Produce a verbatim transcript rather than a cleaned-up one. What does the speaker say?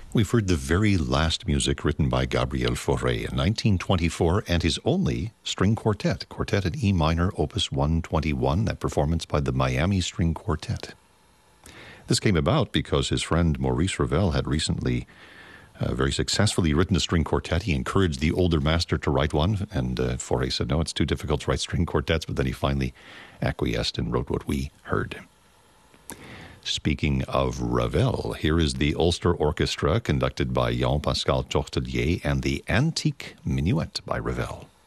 We've heard the very last music written by Gabriel Fauré in nineteen twenty-four, and his only string quartet, Quartet in E minor, Opus one twenty-one, that performance by the Miami String Quartet. This came about because his friend Maurice Ravel had recently uh, very successfully written a string quartet. He encouraged the older master to write one, and uh, Fauré said, no, it's too difficult to write string quartets, but then he finally acquiesced and wrote what we heard. Speaking of Ravel, here is the Ulster Orchestra conducted by Jean-Pascal Tortelier and the Antique Minuet by Ravel.